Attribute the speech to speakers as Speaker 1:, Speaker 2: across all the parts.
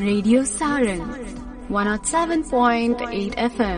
Speaker 1: Radio Saran 107.8 FM.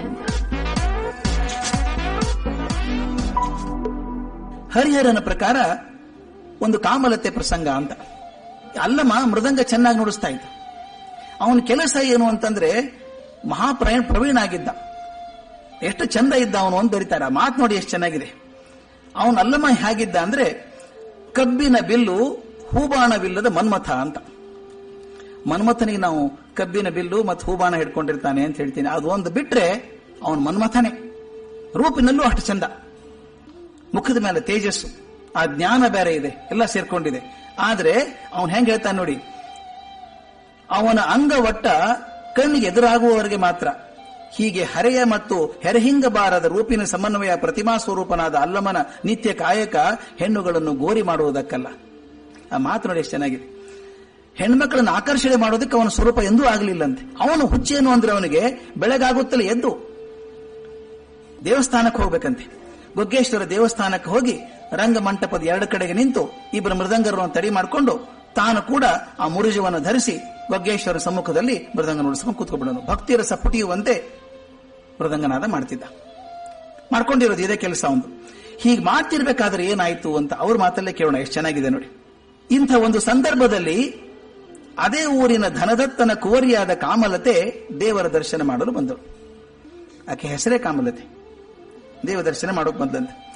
Speaker 2: ಹರಿಹರನ ಪ್ರಕಾರ ಒಂದು ಕಾಮಲತೆ ಪ್ರಸಂಗ ಅಂತ. ಅಲ್ಲಮ್ಮ ಮೃದಂಗ ಚೆನ್ನಾಗಿ ನುಡಿಸ್ತಾ ಇದ್ದ. ಅವನ ಕೆಲಸ ಏನು ಅಂತಂದ್ರೆ ಪ್ರವೀಣ ಆಗಿದ್ದ. ಎಷ್ಟು ಚಂದ ಇದ್ದ ಅವನು ಅಂತ ಬರೀತಾರೆ. ಮಾತು ನೋಡಿ ಎಷ್ಟು ಚೆನ್ನಾಗಿದೆ. ಅವನು ಅಲ್ಲಮ್ಮ ಹೇಗಿದ್ದ ಅಂದ್ರೆ ಕಬ್ಬಿನ ಬಿಲ್ಲು ಹೂಬಾಣವಿಲ್ಲದ ಮನ್ಮಥ ಅಂತ. ಮನ್ಮಥನಿಗೆ ನಾವು ಕಬ್ಬಿನ ಬಿಲ್ಲು ಮತ್ತು ಹೂಬಾಣ ಹಿಡ್ಕೊಂಡಿರ್ತಾನೆ ಅಂತ ಹೇಳ್ತೀನಿ. ಅದು ಒಂದು ಬಿಟ್ರೆ ಅವನು ಮನ್ಮಥನೇ. ರೂಪಿನಲ್ಲೂ ಅಷ್ಟು ಚಂದ, ಮುಖದ ಮೇಲೆ ತೇಜಸ್ಸು, ಆ ಜ್ಞಾನ ಬೇರೆ ಇದೆ, ಎಲ್ಲ ಸೇರ್ಕೊಂಡಿದೆ. ಆದ್ರೆ ಅವನು ಹೆಂಗ್ ಹೇಳ್ತಾನೆ ನೋಡಿ, ಅವನ ಅಂಗವಟ್ಟ ಕಣ್ಣಿಗೆ ಎದುರಾಗುವವರೆಗೆ ಮಾತ್ರ. ಹೀಗೆ ಹರೆಯ ಮತ್ತು ಹೆರಹಿಂಗಬಾರದ ರೂಪಿನ ಸಮನ್ವಯ ಪ್ರತಿಮಾ ಸ್ವರೂಪನಾದ ಅಲ್ಲಮನ ನಿತ್ಯ ಕಾಯಕ ಹೆಣ್ಣುಗಳನ್ನು ಗೋರಿ ಮಾಡುವುದಕ್ಕಲ್ಲ. ಆ ಮಾತು ನೋಡಿ ಎಷ್ಟು ಚೆನ್ನಾಗಿದೆ. ಹೆಣ್ಮಕ್ಳನ್ನು ಆಕರ್ಷಣೆ ಮಾಡೋದಕ್ಕೆ ಅವನ ಸ್ವರೂಪ ಎಂದೂ ಆಗಲಿಲ್ಲಂತೆ. ಅವನು ಹುಚ್ಚೇನು ಅಂದ್ರೆ ಅವನಿಗೆ ಬೆಳಗಾಗುತ್ತಲೇ ಎದ್ದು ದೇವಸ್ಥಾನಕ್ಕೆ ಹೋಗ್ಬೇಕಂತೆ. ಗೊಗ್ಗೇಶ್ವರ ದೇವಸ್ಥಾನಕ್ಕೆ ಹೋಗಿ ರಂಗಮಂಟಪದ ಎರಡು ಕಡೆಗೆ ನಿಂತು ಇಬ್ಬರು ಮೃದಂಗರನ್ನು ತಡಿ ಮಾಡಿಕೊಂಡು ತಾನು ಕೂಡ ಆ ಮುರುಜವನ್ನು ಧರಿಸಿ ಗೊಗ್ಗೇಶ್ವರ ಸಮ್ಮುಖದಲ್ಲಿ ಮೃದಂಗ ನುಡಿಸ್ಕೊಂಡು ಕೂತ್ಕೊಂಡ್ಬಿಡೋನು. ಭಕ್ತಿಯ ರಸ ಪುಟಿಯುವಂತೆ ಮೃದಂಗನಾದ ಮಾಡ್ತಿದ್ದ. ಮಾಡ್ಕೊಂಡಿರೋದು ಇದೇ ಕೆಲಸ ಒಂದು. ಹೀಗೆ ಮಾಡ್ತಿರ್ಬೇಕಾದ್ರೆ ಏನಾಯ್ತು ಅಂತ ಅವ್ರ ಮಾತಲ್ಲೇ ಕೇಳೋಣ. ಎಷ್ಟು ಚೆನ್ನಾಗಿದೆ ನೋಡಿ. ಇಂಥ ಒಂದು ಸಂದರ್ಭದಲ್ಲಿ ಅದೇ ಊರಿನ ಧನದತ್ತನ ಕುವರಿಯಾದ ಕಾಮಲತೆ ದೇವರ ದರ್ಶನ ಮಾಡಲು ಬಂದಳು. ಆಕೆ ಹೆಸರೇ ಕಾಮಲತೆ. ದೇವ ದರ್ಶನ ಮಾಡೋಕೆ ಬಂದಂತೆ.